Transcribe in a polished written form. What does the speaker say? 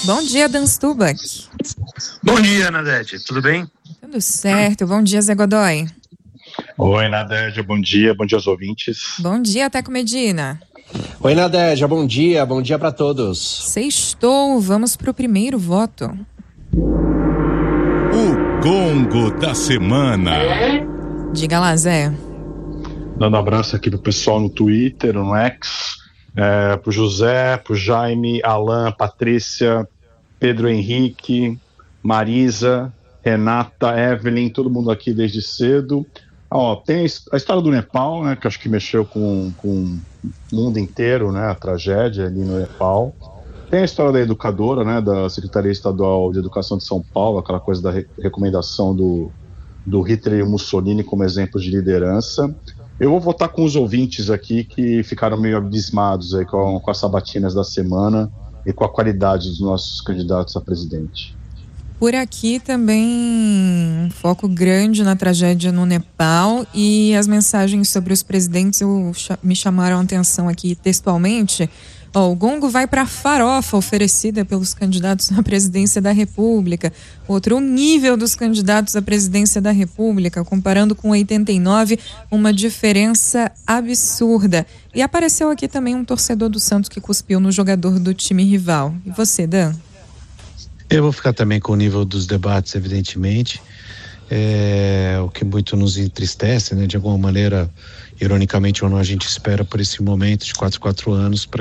Bom dia, Dan Stubach. Bom dia, Nadete. Tudo bem? Tudo certo. Bom dia, Zé Godoy. Oi, Nadédia. Bom dia aos ouvintes. Bom dia, Teco Medina. Oi, Nadédia. Bom dia para todos. Sextou, vamos pro primeiro voto. O gongo da semana. Diga lá, Zé. Dando um abraço aqui pro pessoal no Twitter, no X, pro José, pro Jaime, Alan, Patrícia, Pedro Henrique, Marisa, Renata, Evelyn, todo mundo aqui desde cedo. Tem a história do Nepal, né, que acho que mexeu com o mundo inteiro, né, a tragédia ali no Nepal. Tem a história da educadora, né, da Secretaria Estadual de Educação de São Paulo, aquela coisa da recomendação do Hitler e Mussolini como exemplos de liderança. Eu vou votar com os ouvintes aqui que ficaram meio abismados aí com as sabatinas da semana e com a qualidade dos nossos candidatos a presidente. Por aqui também um foco grande na tragédia no Nepal, e as mensagens sobre os presidentes me chamaram a atenção aqui textualmente. O gongo vai para a farofa oferecida pelos candidatos à presidência da República. Outro, o nível dos candidatos à presidência da República, comparando com 89, uma diferença absurda. E apareceu aqui também um torcedor do Santos que cuspiu no jogador do time rival. E você, Dan? Eu vou ficar também com o nível dos debates, evidentemente. O que muito nos entristece, né? De alguma maneira, ironicamente ou não, a gente espera por esse momento de 4 anos para